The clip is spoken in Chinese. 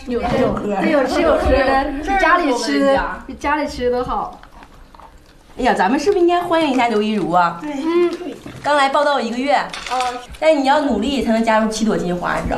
有吃有喝， 对，有吃有喝的，比家里吃的都好。 哎呀，咱们是不是应该欢迎一下刘一如啊？ 对， 刚来报道1个月，但你要努力才能加入7朵金花，你知道吗？